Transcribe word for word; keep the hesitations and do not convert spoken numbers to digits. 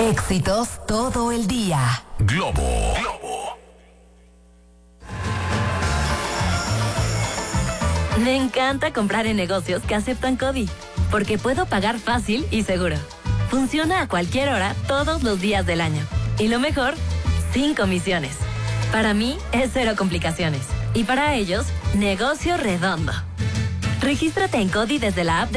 Éxitos todo el día. Globo. Globo. Me encanta comprar en negocios que aceptan CODI, porque puedo pagar fácil y seguro. Funciona a cualquier hora, todos los días del año. Y lo mejor, sin comisiones. Para mí, es cero complicaciones. Y para ellos, negocio redondo. Regístrate en CODI desde la app de